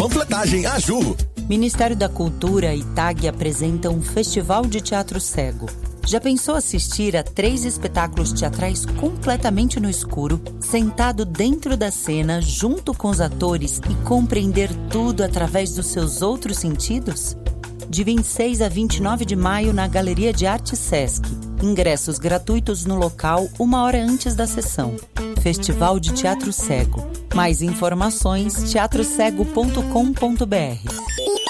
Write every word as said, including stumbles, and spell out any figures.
Panfletagem Aju. Ministério da Cultura e T A G apresentam um festival de teatro cego. Já pensou assistir a três espetáculos teatrais completamente no escuro, sentado dentro da cena, junto com os atores e compreender tudo através dos seus outros sentidos? De vinte e seis a vinte e nove de maio na Galeria de Arte Sesc. Ingressos gratuitos no local uma hora antes da sessão. Festival de Teatro Cego. Mais informações teatro cego ponto com ponto br.